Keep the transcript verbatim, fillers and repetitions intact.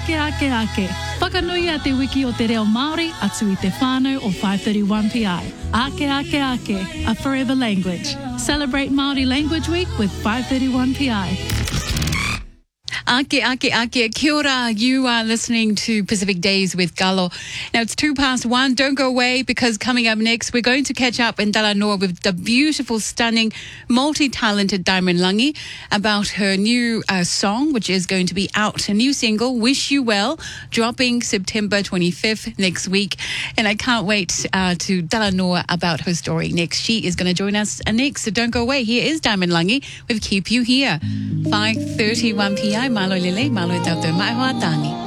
ake ake ake. Whakanui a te wiki o te reo Māori atu i te whānau o five thirty-one P I. Ake ake ake, a forever language. Celebrate Māori Language Week with five thirty-one P I. Ake, ake, ake. Kia ora. You are listening to Pacific Days with Galo. Now, it's two past one. Don't go away, because coming up next, we're going to catch up in Talanoa with the beautiful, stunning, multi-talented Diamond Langi about her new uh, song, which is going to be out. A new single, Wish You Well, dropping September twenty-fifth next week. And I can't wait uh, to Talanoa about her story next. She is going to join us next, so don't go away. Here is Diamond Langi with Keep You Here. five thirty-one P I. Malo lele, malo tautou mai hoa tani.